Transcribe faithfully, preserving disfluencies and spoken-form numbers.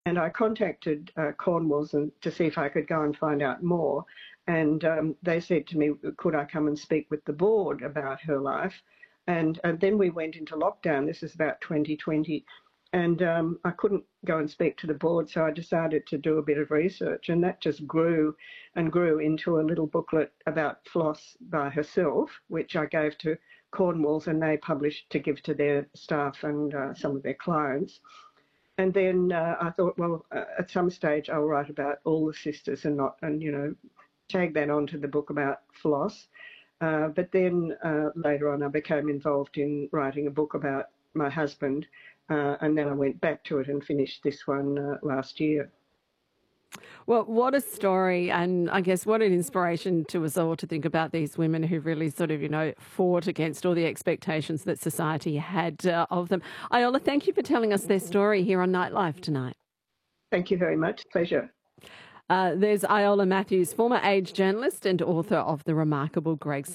And I contacted uh, Cornwalls and, to see if I could go and find out more. And um, they said to me, could I come and speak with the board about her life? And, and then we went into lockdown. This is about twenty twenty. And um, I couldn't go and speak to the board, so I decided to do a bit of research. And that just grew and grew into a little booklet about Floss by herself, which I gave to Cornwalls, and they published to give to their staff and uh, some of their clients. And then uh, I thought, well, uh, at some stage I'll write about all the sisters and not, and you know, tag that onto the book about Floss. Uh, but then uh, later on I became involved in writing a book about my husband, uh, and then I went back to it and finished this one uh, last year. Well, what a story, and I guess what an inspiration to us all to think about these women who really sort of, you know, fought against all the expectations that society had uh, of them. Iola, thank you for telling us their story here on Nightlife tonight. Thank you very much. Pleasure. Uh, there's Iola Matthews, former Age journalist and author of The Remarkable Greg